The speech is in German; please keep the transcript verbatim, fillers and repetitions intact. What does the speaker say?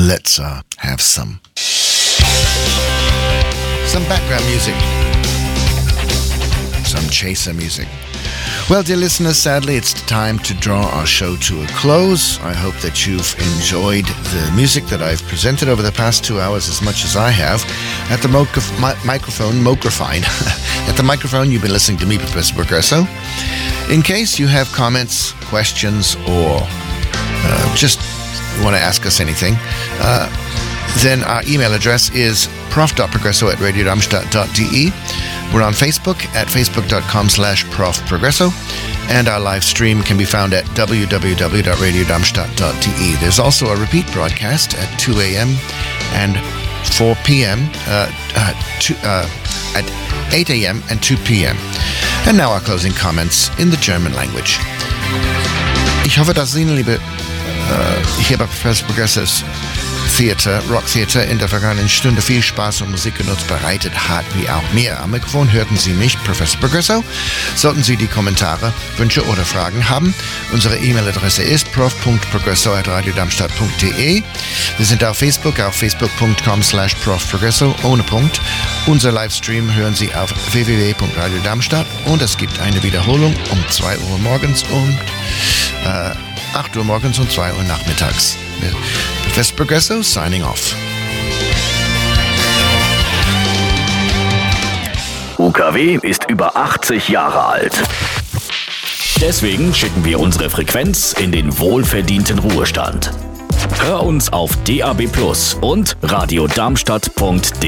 let's uh, have some some background music, some chaser music. Well, dear listeners, sadly it's time to draw our show to a close. I hope that you've enjoyed the music that I've presented over the past two hours as much as I have. At the mo- mi- microphone, microphone, at the microphone, you've been listening to me, Professor Progresso. In case you have comments, questions, or uh, just want to ask us anything, uh, then our email address is prof dot progresso at radio darmstadt dot d e. We're on Facebook at facebook.com slash profprogresso, and our live stream can be found at w w w dot radio darmstadt dot d e. There's also a repeat broadcast at two a.m. and four p.m., uh, uh, two, uh, at eight a.m. and two p.m. And now our closing comments in the German language. Ich hoffe, dass Ihnen, liebe uh, hier bei Professor Progresso's Theater, Rock Theater in der vergangenen Stunde viel Spaß und Musikgenuss bereitet hat, wie auch mir. Am Mikrofon hörten Sie mich, Professor Progresso. Sollten Sie die Kommentare, Wünsche oder Fragen haben, unsere E-Mail-Adresse ist prof punkt progresso at radio darmstadt punkt d e. Wir sind auf Facebook, auf facebook.com slash profprogresso, ohne Punkt. Unser Livestream hören Sie auf w w w punkt radio darmstadt und es gibt eine Wiederholung um zwei Uhr morgens und äh, acht Uhr morgens und zwei Uhr nachmittags. Professor Progresso signing off. U K W ist über achtzig Jahre alt. Deswegen schicken wir unsere Frequenz in den wohlverdienten Ruhestand. Hör uns auf D A B plus und radio darmstadt punkt d e.